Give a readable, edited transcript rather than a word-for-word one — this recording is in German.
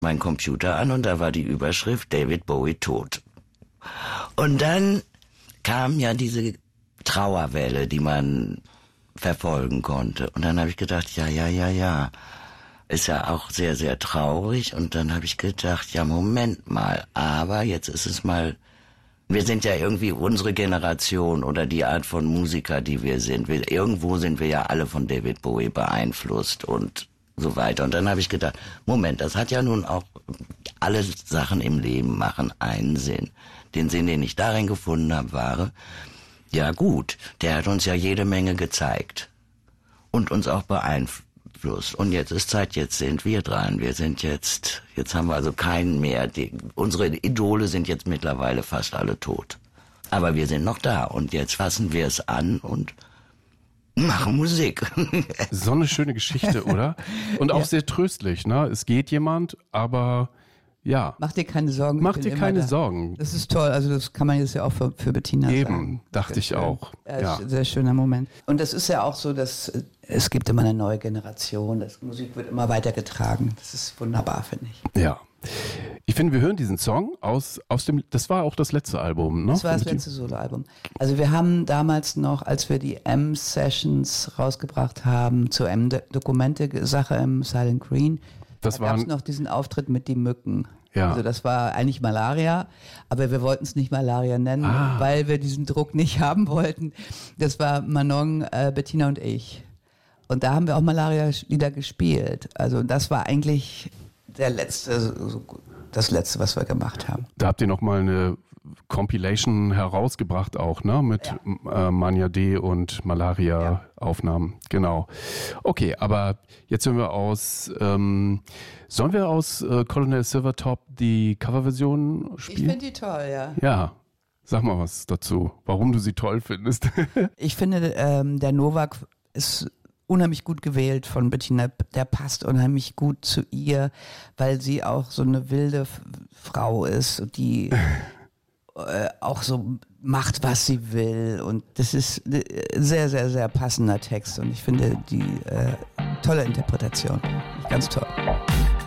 meinen Computer an und da war die Überschrift David Bowie tot. Und dann kam ja diese Trauerwelle, die man verfolgen konnte. Und dann habe ich gedacht, ja. Ist ja auch sehr, sehr traurig. Und dann habe ich gedacht, ja, Moment mal, aber jetzt ist es mal, wir sind ja irgendwie unsere Generation oder die Art von Musiker, die wir sind. Irgendwo sind wir ja alle von David Bowie beeinflusst und so weiter. Und dann habe ich gedacht, Moment, das hat ja nun auch, alle Sachen im Leben machen einen Sinn. Den Sinn, den ich darin gefunden habe, war, ja gut, der hat uns ja jede Menge gezeigt und uns auch beeinflusst. Und jetzt ist Zeit, jetzt sind wir dran. Jetzt haben wir also keinen mehr. Unsere Idole sind jetzt mittlerweile fast alle tot. Aber wir sind noch da und jetzt fassen wir es an und machen Musik. So eine schöne Geschichte, oder? Und auch sehr tröstlich, ne? Es geht jemand, aber ja. Mach dir keine Sorgen. Mach dir keine Sorgen. Das ist toll. Also das kann man jetzt ja auch für Bettina sagen. Eben, dachte ich auch. Ja. Sehr schöner Moment. Und das ist ja auch so, dass es gibt immer eine neue Generation. Das Musik wird immer weitergetragen. Das ist wunderbar, finde ich. Ja. Ich finde, wir hören diesen Song aus dem, das war auch das letzte Album, ne? Das war das letzte Soloalbum. Also wir haben damals noch, als wir die M-Sessions rausgebracht haben, zur M-Dokumente-Sache im Silent Green, da gab es noch diesen Auftritt mit die Mücken. Ja. Also das war eigentlich Malaria, aber wir wollten es nicht Malaria nennen, weil wir diesen Druck nicht haben wollten. Das war Manon, Bettina und ich. Und da haben wir auch Malaria-Lieder gespielt. Also das war eigentlich das Letzte, was wir gemacht haben. Da habt ihr nochmal eine Compilation herausgebracht auch, ne? Mit Mania D und Malaria-Aufnahmen. Genau. Okay, aber jetzt hören wir aus, sollen wir aus Colonel Silvertop die Coverversion spielen? Ich finde die toll, ja. Ja. Sag mal was dazu, warum du sie toll findest. Ich finde, der Novak ist unheimlich gut gewählt von Bettina. Der passt unheimlich gut zu ihr, weil sie auch so eine wilde Frau ist, die auch so macht, was sie will. Und das ist ein sehr, sehr, sehr passender Text. Und ich finde die tolle Interpretation. Ganz toll.